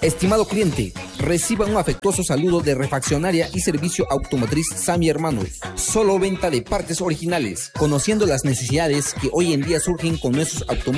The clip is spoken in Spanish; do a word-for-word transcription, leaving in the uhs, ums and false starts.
Estimado cliente, reciba un afectuoso saludo de Refaccionaria y Servicio Automotriz Sami Hermanos. Solo venta de partes originales, conociendo las necesidades que hoy en día surgen con nuestros automóviles